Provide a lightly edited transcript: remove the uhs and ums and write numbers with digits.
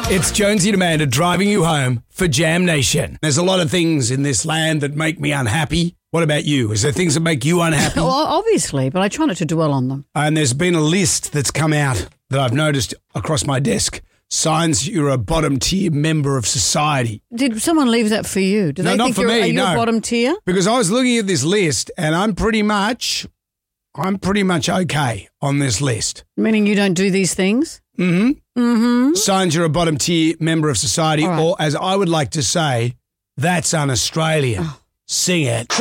It's Jonesy and Amanda driving you home for Jam Nation. There's a lot of things in this land that make me unhappy. What about you? Is there things that make you unhappy? Well, obviously, but I try not to dwell on them. And there's been a list that's come out that I've noticed across my desk. Signs you're a bottom tier member of society. Did someone leave that for you? Do they not think for me, are you a bottom tier? Because I was looking at this list and I'm pretty much okay on this list. Meaning you don't do these things? Signs you're a bottom tier member of society, right. or as I would like to say, that's un-Australian. Sing it.